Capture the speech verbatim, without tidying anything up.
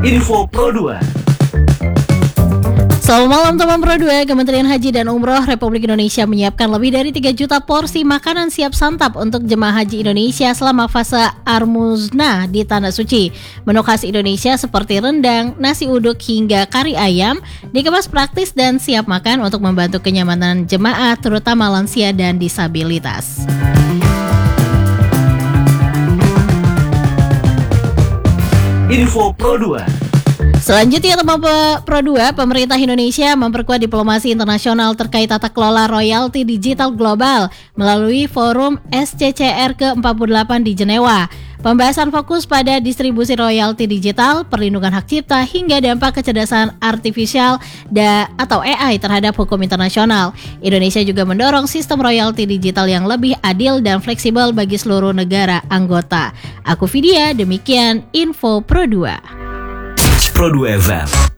Info Pro dua. Selamat malam teman Pro dua. Kementerian Haji dan Umroh Republik Indonesia menyiapkan lebih dari tiga juta porsi makanan siap santap untuk jemaah haji Indonesia selama fase Armuzna di Tanah Suci. Menu khas Indonesia seperti rendang, nasi uduk hingga kari ayam dikemas praktis dan siap makan untuk membantu kenyamanan jemaah terutama lansia dan disabilitas. Info Pro dua. Selanjutnya teman Pro dua, pemerintah Indonesia memperkuat diplomasi internasional terkait tata kelola royalti digital global melalui forum S C C R ke empat puluh delapan di Jenewa. Pembahasan fokus pada distribusi royalti digital, perlindungan hak cipta hingga dampak kecerdasan artifisial da, atau A I terhadap hukum internasional. Indonesia juga mendorong sistem royalti digital yang lebih adil dan fleksibel bagi seluruh negara anggota. Aku Vidya, demikian Info Pro dua. Pro dua F M.